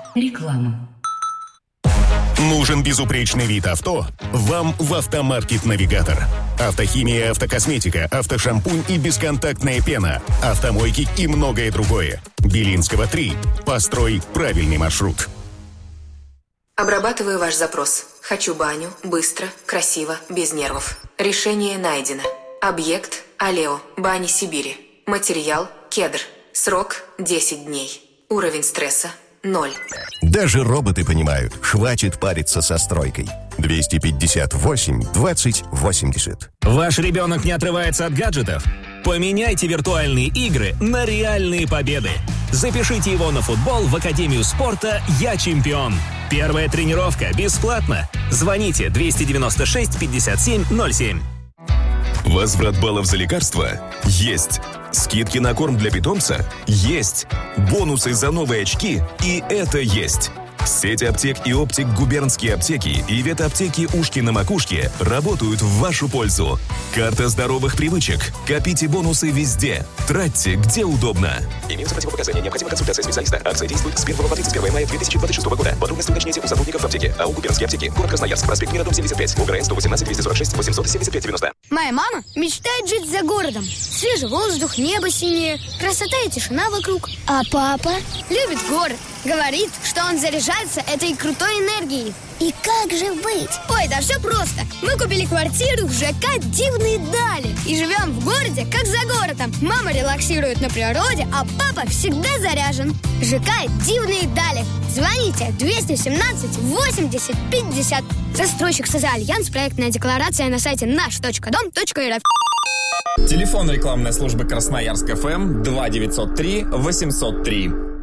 Реклама. Нужен безупречный вид авто? Вам в «Автомаркет Навигатор». Автохимия, автокосметика, автошампунь и бесконтактная пена, автомойки и многое другое. Белинского, 3. Построй правильный маршрут. Обрабатываю ваш запрос. Хочу баню, быстро, красиво, без нервов. Решение найдено. Объект – Алео, бани Сибири. Материал – кедр. Срок – 10 дней. Уровень стресса – 0. Даже роботы понимают, хватит париться со стройкой. 258 20 80. Ваш ребенок не отрывается от гаджетов? Поменяйте виртуальные игры на реальные победы. Запишите его на футбол в Академию спорта «Я чемпион». Первая тренировка бесплатно. Звоните 296 57 07. Возврат баллов за лекарства? Есть. Скидки на корм для питомца? Есть. Бонусы за новые очки? И это есть. Сеть аптек и оптик «Губернские аптеки» и ветаптеки «Ушки на макушке» работают в вашу пользу. Карта здоровых привычек. Копите бонусы везде. Тратьте где удобно. Имеются противопоказания. Необходима консультация специалиста. Акция действует с 1 по 31 мая 2026 года. Подробности уточните у сотрудников аптеки. АО «Губернские аптеки». Город Красноярск. Проспект Мира, дом 75. УГРН 118 246 875 90. Моя мама мечтает жить за городом. Свежий воздух, небо синее, красота и тишина вокруг. А папа любит город. Говорит, что он заряжается этой крутой энергией. И как же быть? Ой, да все просто. Мы купили квартиру в ЖК «Дивные дали» и живем в городе, как за городом. Мама релаксирует на природе, а папа всегда заряжен. ЖК «Дивные дали». Звоните 217 80 50. Застройщик «Альянс». Проектная декларация на сайте наш.дом.рф. Телефон рекламной службы Красноярск ФМ 2903 803.